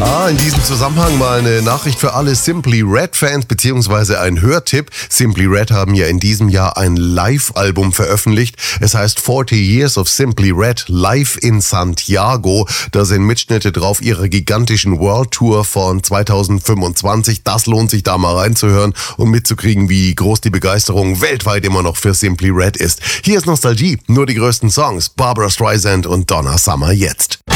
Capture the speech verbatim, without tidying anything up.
Ah, in diesem Zusammenhang mal eine Nachricht für alle Simply Red-Fans beziehungsweise ein Hörtipp. Simply Red haben ja in diesem Jahr ein Live-Album veröffentlicht. Es heißt forty Years of Simply Red Live in Santiago. Da sind Mitschnitte drauf ihrer gigantischen World Tour von zweitausendfünfundzwanzig. Das lohnt sich da mal reinzuhören und mitzukriegen, wie groß die Begeisterung weltweit immer noch für Simply Red ist. Hier ist Nostalgie, nur die größten Songs. Barbra Streisand und Donna Summer jetzt.